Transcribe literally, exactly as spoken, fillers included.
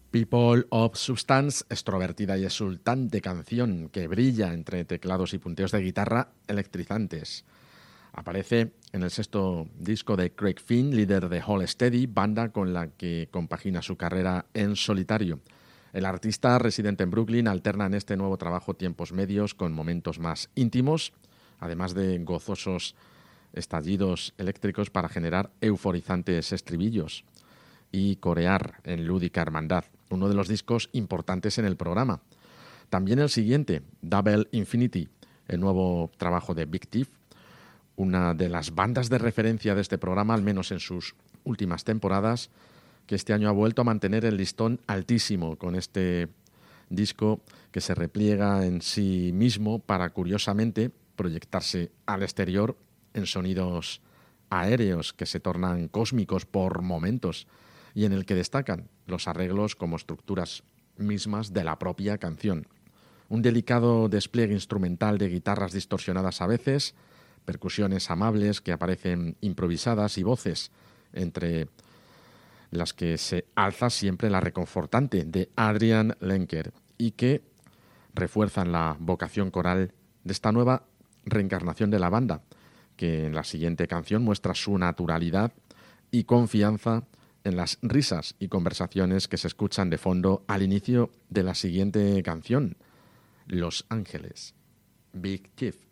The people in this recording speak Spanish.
People of Substance, extrovertida y exultante canción que brilla entre teclados y punteos de guitarra electrizantes. Aparece en el sexto disco de Craig Finn, líder de Hold Steady, banda con la que compagina su carrera en solitario. El artista residente en Brooklyn alterna en este nuevo trabajo tiempos medios con momentos más íntimos, además de gozosos estallidos eléctricos para generar euforizantes estribillos y corear en lúdica hermandad, uno de los discos importantes en el programa. También el siguiente, Double Infinity, el nuevo trabajo de Big Thief, una de las bandas de referencia de este programa, al menos en sus últimas temporadas, que este año ha vuelto a mantener el listón altísimo con este disco que se repliega en sí mismo para, curiosamente, proyectarse al exterior en sonidos aéreos que se tornan cósmicos por momentos y en el que destacan los arreglos como estructuras mismas de la propia canción. Un delicado despliegue instrumental de guitarras distorsionadas a veces, percusiones amables que aparecen improvisadas y voces entre las que se alza siempre la reconfortante de Adrian Lenker y que refuerzan la vocación coral de esta nueva reencarnación de la banda, que en la siguiente canción muestra su naturalidad y confianza en las risas y conversaciones que se escuchan de fondo al inicio de la siguiente canción, Los Ángeles, Big Thief.